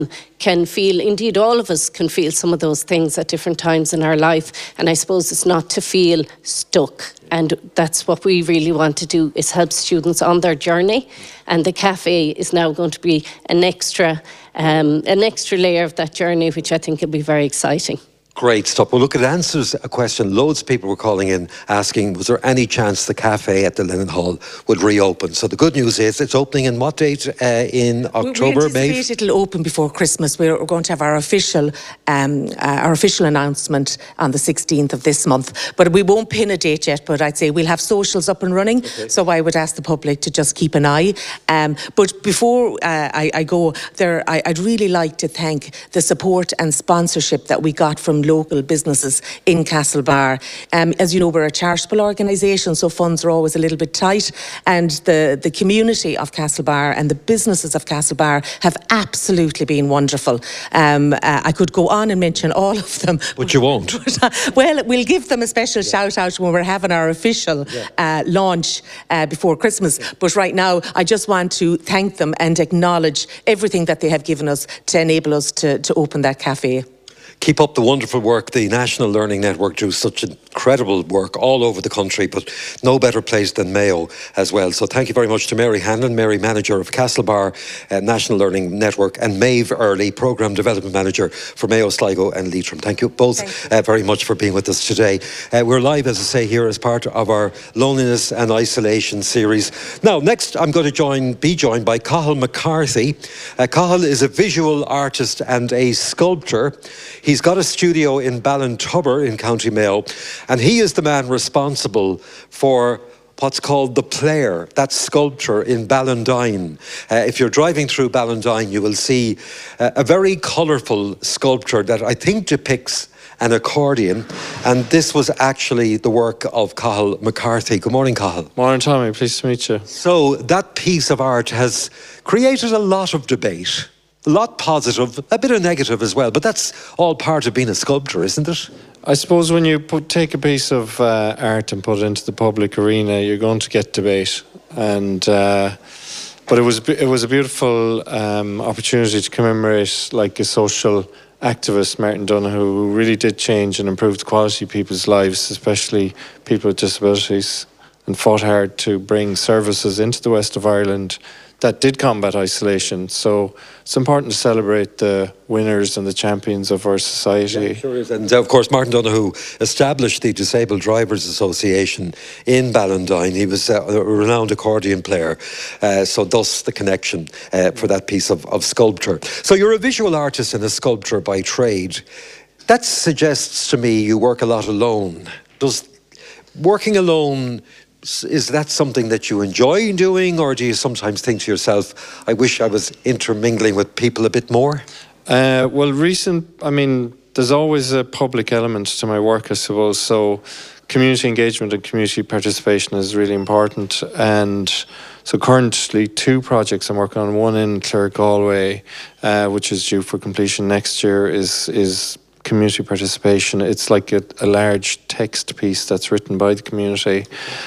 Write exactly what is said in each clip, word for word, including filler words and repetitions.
can feel, indeed all of us can feel some of those things at different times in our life, and I suppose it's not to feel stuck, and that's what we really want to do, is help students on their journey, and the cafe is now going to be an extra, um, an extra layer of that journey, which I think will be very exciting. Great stuff. Well, look, it answers a question. Loads of people were calling in asking, was there any chance the cafe at the Lennon Hall would reopen? So the good news is it's opening in what date? Uh, in October, we anticipate May? It'll open before Christmas. We're going to have our official, um, uh, our official announcement on the sixteenth of this month. But we won't pin a date yet. But I'd say we'll have socials up and running. Okay. So I would ask the public to just keep an eye. Um, but before uh, I, I go there, I, I'd really like to thank the support and sponsorship that we got from local businesses in Castlebar. Um, as you know, we're a charitable organisation, so funds are always a little bit tight, and the, the community of Castlebar and the businesses of Castlebar have absolutely been wonderful. Um, uh, I could go on and mention all of them. But you won't. But, uh, well, we'll give them a special yeah. shout out when we're having our official yeah. uh, launch uh, before Christmas. Yeah. But right now, I just want to thank them and acknowledge everything that they have given us to enable us to, to open that cafe. Keep up the wonderful work. The National Learning Network do such incredible work all over the country, but no better place than Mayo as well. So thank you very much to Mary Hanlon, Mary Manager of Castlebar uh, National Learning Network, and Maeve Early, Programme Development Manager for Mayo, Sligo and Leitrim. Thank you both thank you. Uh, very much for being with us today. Uh, we're live, as I say, here as part of our Loneliness and Isolation series. Now, next I'm going to join, be joined by Cathal McCarthy. Uh, Cathal is a visual artist and a sculptor. He's got a studio in Ballintubber in County Mayo, and he is the man responsible for what's called the Player, that sculpture in Ballandine. Uh, if you're driving through Ballandine, you will see uh, a very colourful sculpture that I think depicts an accordion, and this was actually the work of Cathal McCarthy. Good morning, Cathal. Morning, Tommy. Pleased to meet you. So that piece of art has created a lot of debate. A lot positive, a bit of negative as well, but that's all part of being a sculptor, isn't it? I suppose when you put, take a piece of uh, art and put it into the public arena, you're going to get debate. And uh, but it was it was a beautiful um, opportunity to commemorate like a social activist, Martin Donoghue, who really did change and improve the quality of people's lives, especially people with disabilities, and fought hard to bring services into the west of Ireland that did combat isolation. So it's important to celebrate the winners and the champions of our society. Yeah, sure is. And of course, Martin Donoghue established the Disabled Drivers Association in Ballandine. He was a renowned accordion player, uh, so thus the connection uh, for that piece of, of sculpture. So you're a visual artist and a sculptor by trade. That suggests to me you work a lot alone. Does working alone, is that something that you enjoy doing, or do you sometimes think to yourself, I wish I was intermingling with people a bit more? Uh, well, recent, I mean, there's always a public element to my work, I suppose. So community engagement and community participation is really important. And so currently two projects I'm working on, one in Clare Galway, uh, which is due for completion next year, is is community participation. It's like a, a large text piece that's written by the community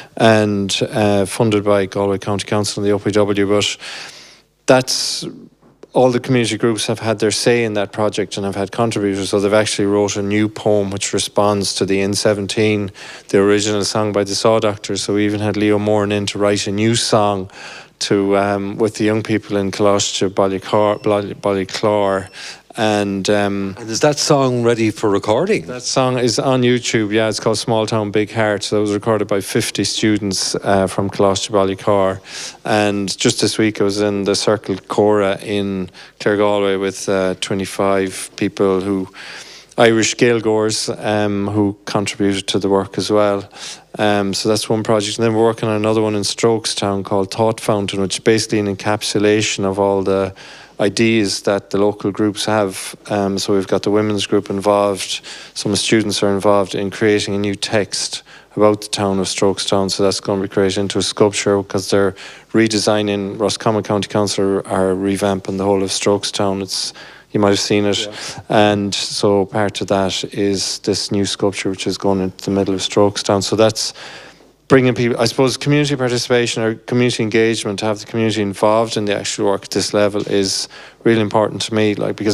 and uh, funded by Galway County Council and the O P W, but that's all the community groups have had their say in that project and have had contributors. So they've actually wrote a new poem which responds to the N seventeen, the original song by the Saw Doctors. So we even had Leo Moran in to write a new song to um, with the young people in Colossia, Ballyclare. And, um, and is that song ready for recording? That song is on YouTube, yeah. It's called Small Town Big Heart. So it was recorded by fifty students uh, from Colossia Ballyclare. And just this week I was in the Circle Cora in Clare Galway with uh, twenty-five people who, Irish Gaeilgeoirs, um, who contributed to the work as well. Um, so that's one project. And then we're working on another one in Strokestown called Thought Fountain, which is basically an encapsulation of all the ideas that the local groups have. Um, so we've got the women's group involved. Some students are involved in creating a new text about the town of Strokestown. So that's going to be created into a sculpture because they're redesigning, Roscommon County Council are, are revamping the whole of Strokestown. It's, you might have seen it. Yeah. And so part of that is this new sculpture which is going into the middle of Strokestown. So that's bringing people, I suppose community participation or community engagement, to have the community involved in the actual work at this level is really important to me, like, because